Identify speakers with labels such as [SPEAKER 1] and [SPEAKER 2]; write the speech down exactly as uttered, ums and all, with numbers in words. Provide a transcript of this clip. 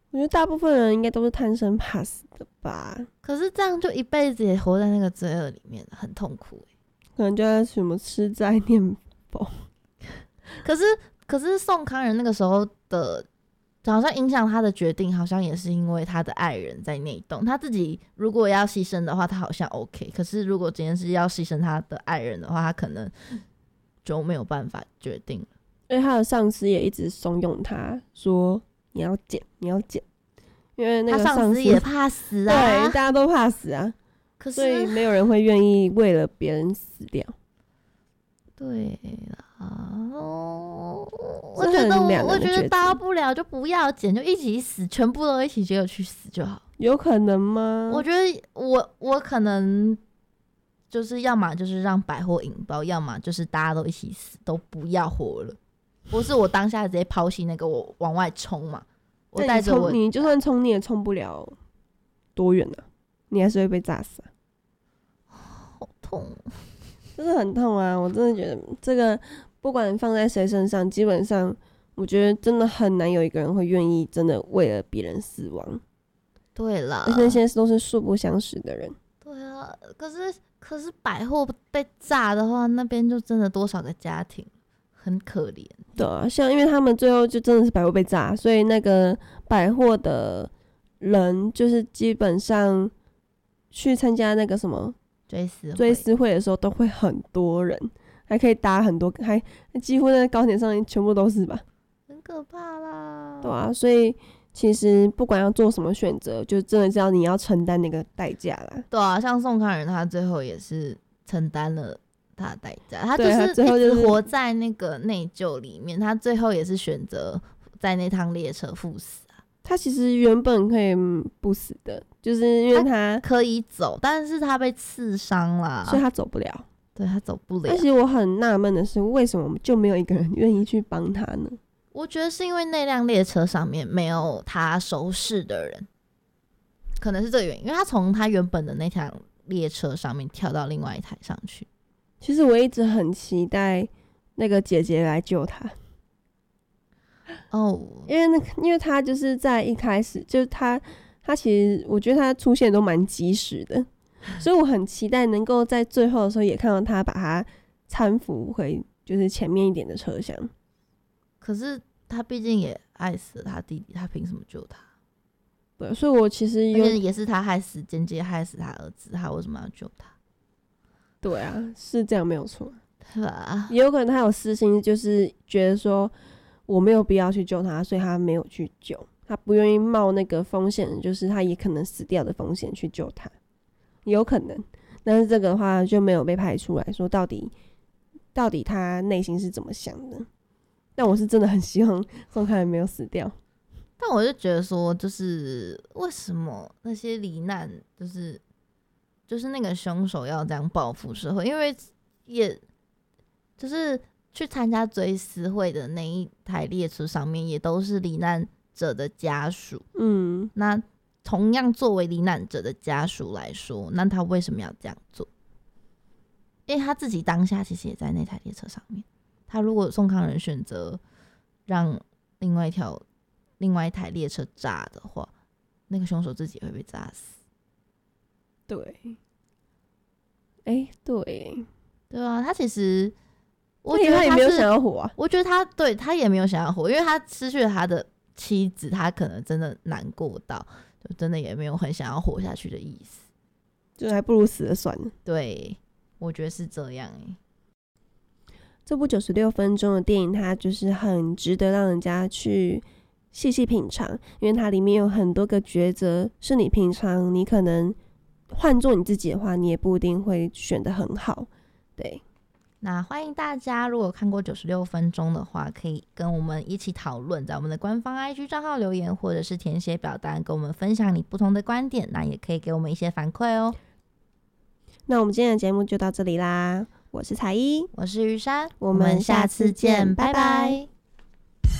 [SPEAKER 1] 我觉得大部分人应该都是贪生怕死的吧。
[SPEAKER 2] 可是这样就一辈子也活在那个罪恶里面，很痛苦、欸、
[SPEAKER 1] 可能就在什么吃斋念佛。
[SPEAKER 2] 可是可是宋康仁那个时候的，好像影响他的决定，好像也是因为他的爱人在内动。他自己如果要牺牲的话，他好像 OK。可是如果今天是要牺牲他的爱人的话，他可能就没有办法决定了。
[SPEAKER 1] 因为他的上司也一直怂恿他说：“你要减，你要减。”因为那个
[SPEAKER 2] 他上司也怕死啊，
[SPEAKER 1] 对，大家都怕死啊。
[SPEAKER 2] 可是
[SPEAKER 1] 所以没有人会愿意为了别人死掉。
[SPEAKER 2] 对啦，哦，我觉得我觉得大不了就不要减，就一起死，全部都一起结果去死就好。
[SPEAKER 1] 有可能吗？
[SPEAKER 2] 我觉得我我可能就是要么就是让百货引爆，要么就是大家都一起死，都不要活了。不是我当下直接抛弃那个，我往外冲嘛。我带着我，
[SPEAKER 1] 你就算冲你也冲不了多远啊，你还是会被炸死啊。
[SPEAKER 2] 好痛，
[SPEAKER 1] 真的很痛啊！我真的觉得这个不管放在谁身上，基本上我觉得真的很难有一个人会愿意真的为了别人死亡。
[SPEAKER 2] 对啦，
[SPEAKER 1] 而且那些都是素不相识的人。
[SPEAKER 2] 对啊，可是可是百货被炸的话，那边就真的多少个家庭很可怜。
[SPEAKER 1] 对啊，像因为他们最后就真的是百货被炸，所以那个百货的人就是基本上去参加那个什么
[SPEAKER 2] 追思
[SPEAKER 1] 追思会的时候都会很多人，还可以搭很多，还几乎在高铁上全部都是吧，
[SPEAKER 2] 很可怕啦。
[SPEAKER 1] 对啊，所以其实不管要做什么选择，就真的是要你要承担那个代价啦。
[SPEAKER 2] 对啊，像宋康仁他最后也是承担了他的代价，他就
[SPEAKER 1] 是
[SPEAKER 2] 一直活在那个内疚里面，他最后也是选择在那趟列车赴死啊。
[SPEAKER 1] 他其实原本可以不死的，就是因为他
[SPEAKER 2] 可以走，但是他被刺伤了，
[SPEAKER 1] 所以他走不了。
[SPEAKER 2] 对，他走不了。
[SPEAKER 1] 而且我很纳闷的是，为什么就没有一个人愿意去帮他呢？
[SPEAKER 2] 我觉得是因为那辆列车上面没有他熟识的人，可能是这个原因，因为他从他原本的那辆列车上面跳到另外一台上去。
[SPEAKER 1] 其实我一直很期待那个姐姐来救他。
[SPEAKER 2] 哦，
[SPEAKER 1] 因为那个，因为他就是在一开始，就是他，他其实我觉得他出现都蛮及时的，所以我很期待能够在最后的时候也看到他把他搀扶回就是前面一点的车厢。
[SPEAKER 2] 可是他毕竟也爱死了他弟弟，他凭什么救他？
[SPEAKER 1] 对，所以我其实有
[SPEAKER 2] 也是他害死，间接害死他儿子，他为什么要救他？
[SPEAKER 1] 对啊，是这样没有错，
[SPEAKER 2] 对吧？
[SPEAKER 1] 也有可能他有私心，就是觉得说我没有必要去救他，所以他没有去救，他不愿意冒那个风险，就是他也可能死掉的风险去救他，有可能。但是这个的话就没有被拍出来说到底到底他内心是怎么想的。但我是真的很希望宋康仁没有死掉。
[SPEAKER 2] 但我就觉得说，就是为什么那些罹难，就是就是那个凶手要这样报复社会？因为也就是去参加追思会的那一台列车上面，也都是罹难者的家属。
[SPEAKER 1] 嗯，
[SPEAKER 2] 那同样作为罹难者的家属来说，那他为什么要这样做？因为他自己当下其实也在那台列车上面。他如果宋康仁选择让另外一条另外一台列车炸的话，那个凶手自己会被炸死。
[SPEAKER 1] 对，哎、欸，对，
[SPEAKER 2] 对啊，他其实我觉得 他,
[SPEAKER 1] 他也没有想要活啊。
[SPEAKER 2] 我觉得他对他也没有想要活，因为他失去了他的妻子，他可能真的难过到，就真的也没有很想要活下去的意思，
[SPEAKER 1] 就还不如死了算了。
[SPEAKER 2] 对，我觉得是这样哎、欸。
[SPEAKER 1] 这部九十六分钟的电影，它就是很值得让人家去细细品尝，因为它里面有很多个抉择，是你平常你可能换做你自己的话，你也不一定会选得很好。对，
[SPEAKER 2] 那欢迎大家，如果看过九十六分钟的话，可以跟我们一起讨论，在我们的官方 I G 账号留言，或者是填写表单，跟我们分享你不同的观点，那也可以给我们一些反馈哦。
[SPEAKER 1] 那我们今天的节目就到这里啦，我是彩一，
[SPEAKER 2] 我是于珊，
[SPEAKER 1] 我们下次见，拜拜。